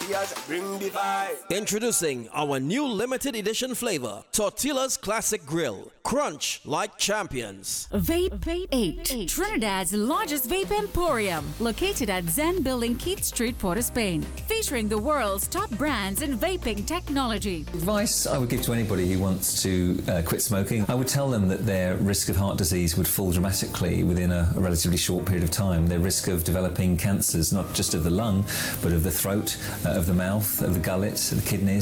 Bring the vibe. Introducing our new limited edition flavor, Tortillas Classic Grill. Crunch like champions. Vape 8, Trinidad's largest vape emporium, located at Zen Building, Keith Street, Port of Spain, featuring the world's top brands in vaping technology. Advice I would give to anybody who wants to quit smoking, I would tell them that their risk of heart disease would fall dramatically within a relatively short period of time. Their risk of developing cancers, not just of the lung, but of the throat, of the mouth, of the gullet, of the kidneys,